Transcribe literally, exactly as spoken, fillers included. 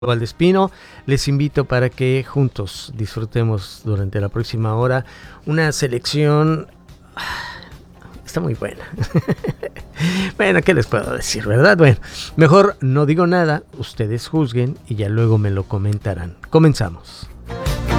Valdespino. Les invito para que juntos disfrutemos durante la próxima hora una selección. Está muy buena. Bueno, ¿qué les puedo decir, verdad? Bueno, mejor no digo nada, ustedes juzguen y ya luego me lo comentarán. Comenzamos.